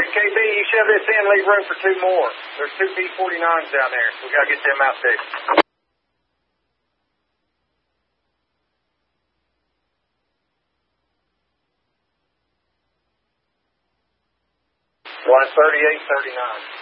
KB, you shove this in, leave room for two more. There's two B-49s down there. We got to get them out too. Line 3839.